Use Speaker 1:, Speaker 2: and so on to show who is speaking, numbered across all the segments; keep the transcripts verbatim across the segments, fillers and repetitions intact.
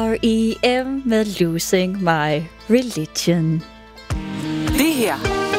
Speaker 1: R E M med Losing My Religion.
Speaker 2: Det her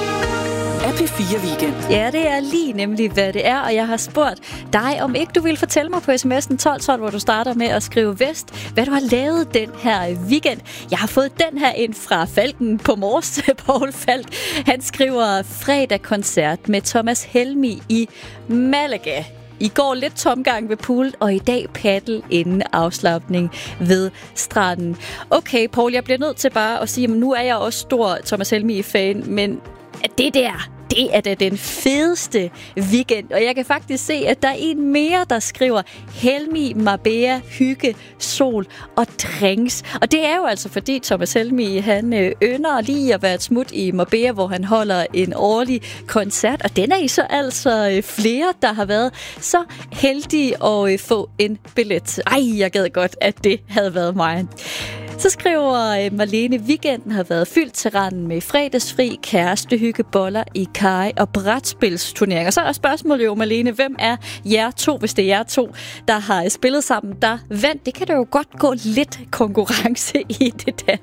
Speaker 2: er P fire Weekend.
Speaker 1: Ja, det er lige nemlig, hvad det er, og jeg har spurgt dig, om ikke du vil fortælle mig på sms'en tolv tolv, hvor du starter med at skrive Vest, hvad du har lavet den her weekend. Jeg har fået den her ind fra Falken på Mors, Poul Falk. Han skriver fredag-koncert med Thomas Helmig i Malaga. I går lidt tomgang ved poolen, og i dag paddle inden afslapning ved stranden. Okay, Poul, jeg bliver nødt til bare at sige, at nu er jeg også stor Thomas Helmig-fan, men det der, det er da den fedeste weekend. Og jeg kan faktisk se, at der er en mere, der skriver Helmig, Marbella, hygge, sol og drinks. Og det er jo altså fordi Thomas Helmig, han øh, ynder lige at være et smut i Marbella, hvor han holder en årlig koncert. Og den er I så altså øh, flere, der har været så heldige at øh, få en billet. Ej, jeg gad godt, at det havde været mig. Så skriver Marlene, weekenden har været fyldt til randen med fredagsfri, kærestehygge, boller i kaj og brætspilsturneringer. Så er spørgsmålet jo, Marlene, hvem er jer to, hvis det er jer to, der har spillet sammen, der vandt? Det kan da jo godt gå lidt konkurrence i det der.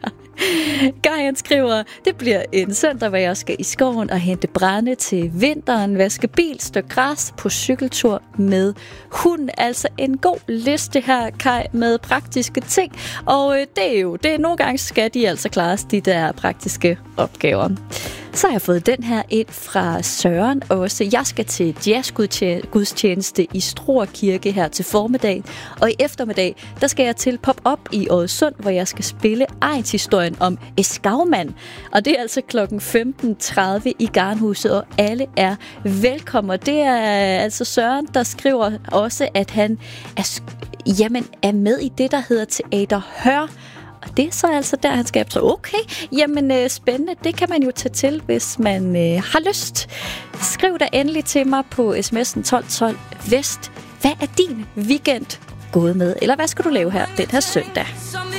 Speaker 1: Guy, han skriver, det bliver en søndag, hvor jeg skal i skoven og hente brænde til vinteren, vaske bil, stå græs på cykeltur med hund. Altså en god liste her, Kai, med praktiske ting. Og øh, det er jo, det er nogle gange skal de altså klare de der praktiske opgaver. Så har jeg fået den her ind fra Søren også. Jeg skal til jazzgudstjeneste i Struer Kirke her til formiddag. Og i eftermiddag, der skal jeg til Pop-Up i Odsund, hvor jeg skal spille egnshistorien om Eskavmand. Og det er altså klokken femten tredive i Garnhuset, og alle er velkommen. Det er altså Søren, der skriver også, at han er, jamen, er med i det, der hedder Teater Hør. Og det er så altså der, han skal. Så okay, jamen øh, spændende. Det kan man jo tage til, hvis man øh, har lyst. Skriv da endelig til mig på sms'en tolv tolv Vest. Hvad er din weekend gået med? Eller hvad skal du lave her den her søndag?